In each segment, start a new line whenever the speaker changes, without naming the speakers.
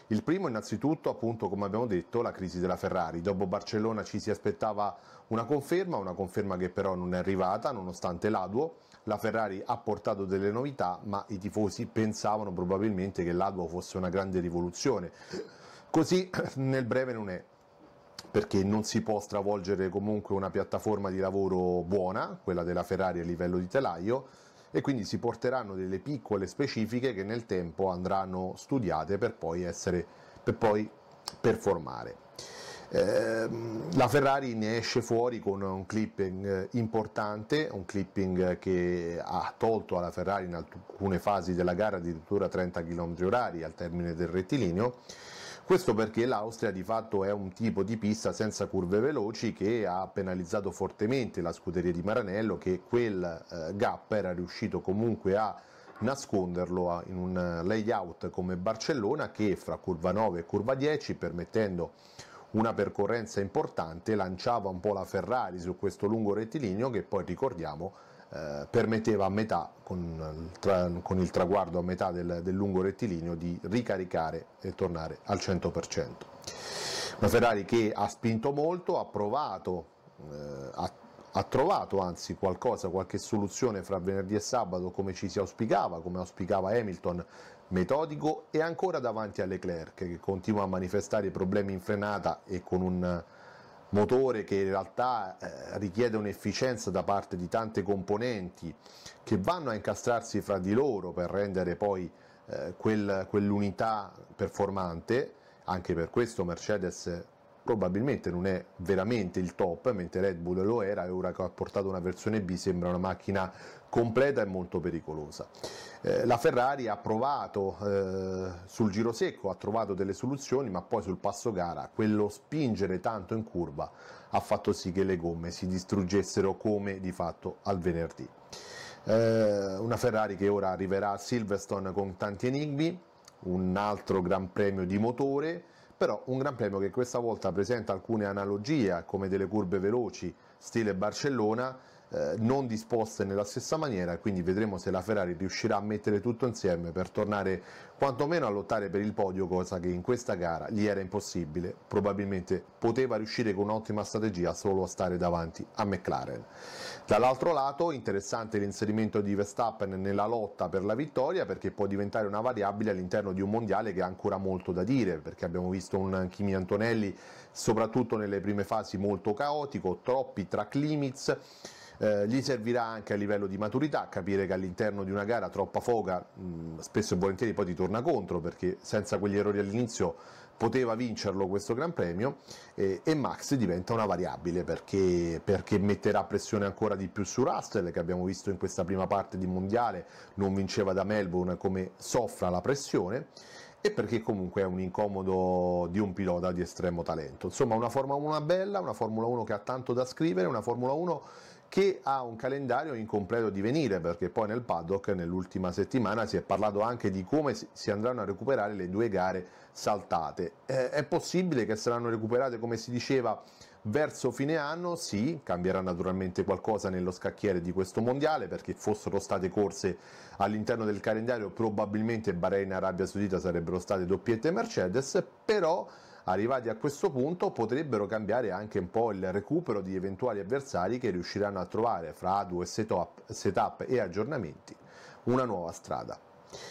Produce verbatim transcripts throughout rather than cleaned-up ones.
Il primo innanzitutto, appunto, come abbiamo detto, la crisi della Ferrari. Dopo Barcellona ci si aspettava una conferma, una conferma che però non è arrivata nonostante l'A D U O. La Ferrari ha portato delle novità, ma i tifosi pensavano probabilmente che l'A D U O fosse una grande rivoluzione. Così nel breve non è, perché non si può stravolgere comunque una piattaforma di lavoro buona, quella della Ferrari a livello di telaio, e quindi si porteranno delle piccole specifiche che nel tempo andranno studiate per poi essere per poi performare. Eh, la Ferrari ne esce fuori con un clipping importante, un clipping che ha tolto alla Ferrari in alcune fasi della gara addirittura trenta chilometri orari al termine del rettilineo. Questo perché l'Austria di fatto è un tipo di pista senza curve veloci che ha penalizzato fortemente la scuderia di Maranello, che quel eh, gap era riuscito comunque a nasconderlo in un layout come Barcellona, che fra curva nove e curva dieci, permettendo una percorrenza importante, lanciava un po' la Ferrari su questo lungo rettilineo che poi, ricordiamo, eh, permetteva a metà, con, tra, con il traguardo a metà del, del lungo rettilineo, di ricaricare e tornare al cento per cento. Una Ferrari che ha spinto molto, ha provato, eh, ha, ha trovato anzi qualcosa, qualche soluzione fra venerdì e sabato, come ci si auspicava, come auspicava Hamilton, metodico e ancora davanti a Leclerc, che continua a manifestare problemi in frenata e con un motore che in realtà eh, richiede un'efficienza da parte di tante componenti che vanno a incastrarsi fra di loro per rendere poi eh, quel, quell'unità performante. Anche per questo Mercedes probabilmente non è veramente il top, mentre Red Bull lo era, e ora che ha portato una versione B sembra una macchina completa e molto pericolosa. Eh, la Ferrari ha provato eh, sul giro secco, ha trovato delle soluzioni, ma poi sul passo gara quello spingere tanto in curva ha fatto sì che le gomme si distruggessero come di fatto al venerdì. Eh, una Ferrari che ora arriverà a Silverstone con tanti enigmi, un altro gran premio di motore, però un gran premio che questa volta presenta alcune analogie, come delle curve veloci stile Barcellona, eh, non disposte nella stessa maniera, quindi vedremo se la Ferrari riuscirà a mettere tutto insieme per tornare quantomeno a lottare per il podio, cosa che in questa gara gli era impossibile. Probabilmente poteva riuscire con un'ottima strategia solo a stare davanti a McLaren. Dall'altro lato interessante l'inserimento di Verstappen nella lotta per la vittoria, perché può diventare una variabile all'interno di un mondiale che ha ancora molto da dire, perché abbiamo visto un Kimi Antonelli soprattutto nelle prime fasi molto caotico, troppi track limits. Eh, gli servirà anche a livello di maturità capire che all'interno di una gara troppa foga mh, spesso e volentieri poi ti torna contro, perché senza quegli errori all'inizio poteva vincerlo questo Gran Premio, eh, e Max diventa una variabile perché, perché metterà pressione ancora di più su Russell, che abbiamo visto in questa prima parte di mondiale non vinceva da Melbourne, come soffra la pressione, e perché comunque è un incomodo di un pilota di estremo talento. Insomma, una Formula uno bella, una Formula uno che ha tanto da scrivere, una Formula uno che ha un calendario in completo divenire, perché poi nel paddock nell'ultima settimana si è parlato anche di come si andranno a recuperare le due gare saltate. Eh, è possibile che saranno recuperate, come si diceva, verso fine anno? Sì, cambierà naturalmente qualcosa nello scacchiere di questo mondiale, perché fossero state corse all'interno del calendario probabilmente Bahrain e Arabia Saudita sarebbero state doppiette Mercedes, però arrivati a questo punto potrebbero cambiare anche un po' il recupero di eventuali avversari che riusciranno a trovare fra A D U O e setup, setup e aggiornamenti una nuova strada.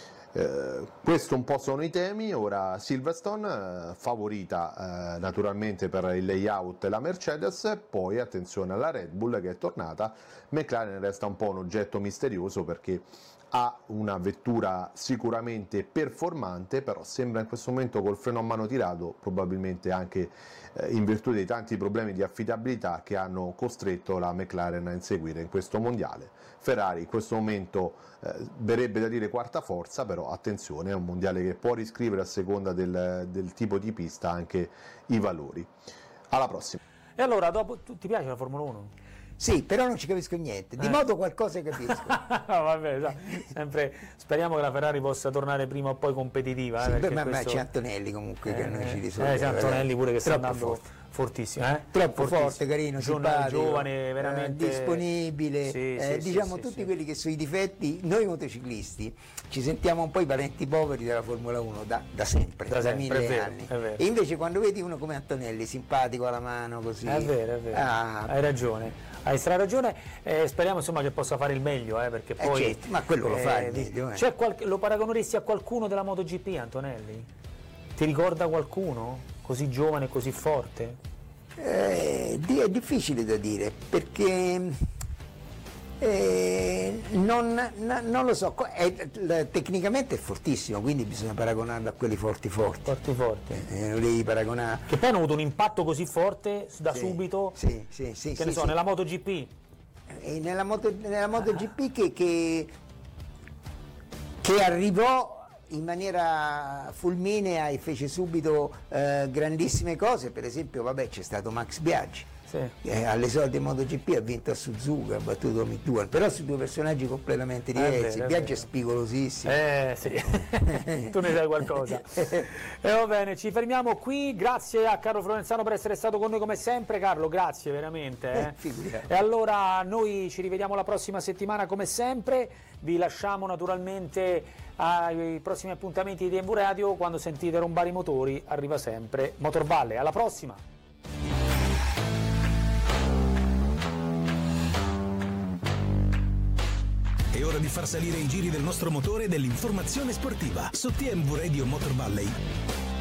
Eh, questo un po' sono i temi. Ora Silverstone, eh, favorita eh, naturalmente per il layout la Mercedes, poi attenzione alla Red Bull che è tornata. McLaren resta un po' un oggetto misterioso perché ha una vettura sicuramente performante, però sembra in questo momento col freno a mano tirato, probabilmente anche eh, in virtù dei tanti problemi di affidabilità che hanno costretto la McLaren a inseguire in questo mondiale. Ferrari in questo momento eh, verrebbe da dire quarta forza, però attenzione, è un mondiale che può riscrivere a seconda del, del tipo di pista anche i valori. Alla prossima.
E allora, dopo, tu, ti piace la Formula uno?
Sì, però non ci capisco niente, di
eh.
moto qualcosa capisco.
No, vabbè, so, sempre, speriamo che la Ferrari possa tornare prima o poi competitiva.
Sì,
eh,
beh, ma
questo...
c'è Antonelli comunque
eh,
che noi ci
eh,
risolve.
c'è Antonelli pure che sta andando
forte.
fortissimo, eh?
Troppo
Fortissimo.
forte, carino,
Giorno-
simpatico,
giovane,
eh,
veramente
disponibile,
Sì,
eh,
sì,
diciamo
sì,
tutti
sì,
quelli che sono i difetti. Noi motociclisti ci sentiamo un po' i parenti poveri della Formula uno da, da sempre,
Da
da,
sempre,
mille
è vero,
anni.
è vero.
E invece quando vedi uno come Antonelli, simpatico alla mano così,
È vero, è vero,
ah,
hai ragione, hai stra ragione, eh, speriamo insomma che possa fare il meglio, eh, perché
Eh,
poi...
certo, ma quello lo fa il
di-
meglio, eh.
c'è qualche- lo paragoneresti a qualcuno della MotoGP, Antonelli? Ti ricorda qualcuno così giovane e così forte?
Eh, di- è difficile da dire perché eh, non, na- non lo so, co- è- l- tecnicamente è fortissimo, quindi bisogna paragonarlo a quelli forti forti.
Forti forti.
Eh, lo devi paragonare.
Che poi hanno avuto un impatto così forte da
Sì,
subito,
Sì, sì, sì,
che
sì,
ne so,
sì.
nella MotoGP.
E nella, moto, nella MotoGP che, che, che arrivò in maniera fulminea e fece subito eh, grandissime cose. Per esempio, vabbè, c'è stato Max Biaggi.
Sì.
Eh, all'esordio MotoGP ha vinto a Suzuka, ha battuto Mick Duan, però su due personaggi completamente diversi.
vero, è
Biaggi è
vero.
spigolosissimo.
Eh sì, tu ne sai qualcosa. E va bene, ci fermiamo qui, grazie a Carlo Florenzano per essere stato con noi come sempre. Carlo, grazie veramente. eh.
Eh, figurati.
E allora noi ci rivediamo la prossima settimana come sempre, vi lasciamo naturalmente ai prossimi appuntamenti di D M V Radio. Quando sentite rombare i motori arriva sempre Motorvalle, alla prossima!
È ora di far salire i giri del nostro motore e dell'informazione sportiva su T M V Radio Motor Valley.